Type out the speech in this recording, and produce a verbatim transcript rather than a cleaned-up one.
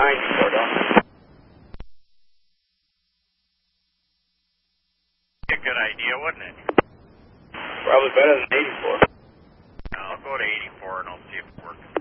ninety-four, don't you? Be a good idea, wouldn't it? Probably better than eighty-four. I'll go to eighty-four and I'll see if it works.